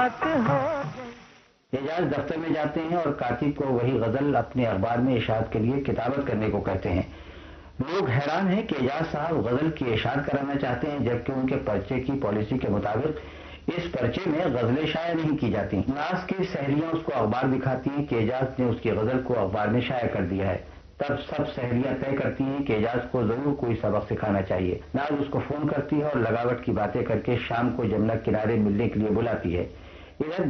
एजाज दफ्तर में जाते हैं और कातिब को वही गजल अपने अखबार में इशाअत के लिए किताबत करने को कहते हैं। लोग हैरान हैं कि एजाज साहब गजल की इशाअत कराना चाहते हैं, जबकि उनके पर्चे की पॉलिसी के मुताबिक इस पर्चे में गजलें शाया नहीं की जाती। नाज की सहेलियां उसको अखबार दिखाती हैं कि एजाज ने उसकी गजल को अखबार में शाया कर दिया है। तब सब सहेलियां तय करती हैं कि एजाज को जरूर कोई सबक सिखाना चाहिए। नाज उसको फोन करती है और लगावट की बातें करके शाम को जमुना किनारे मिलने के लिए बुलाती है। इधर